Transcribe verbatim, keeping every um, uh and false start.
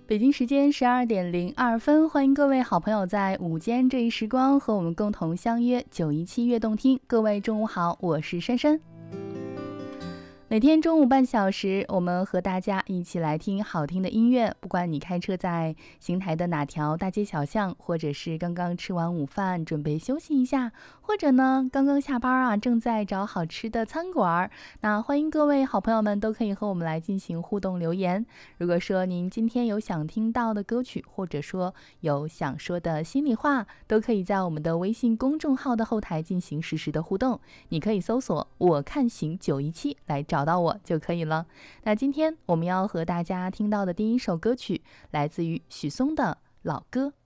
北京时间十二点零二分，欢迎各位好朋友在午间这一时光和我们共同相约九一七悦动听。各位中午好，我是珊珊。每天中午半小时，我们和大家一起来听好听的音乐。不管你开车在邢台的哪条大街小巷，或者是刚刚吃完午饭准备休息一下，或者呢刚刚下班啊，正在找好吃的餐馆，那欢迎各位好朋友们都可以和我们来进行互动留言。如果说您今天有想听到的歌曲，或者说有想说的心里话，都可以在我们的微信公众号的后台进行实时的互动。你可以搜索我看行九一七来找到我就可以了。那今天我们要和大家听到的第一首歌曲来自于许嵩的老歌。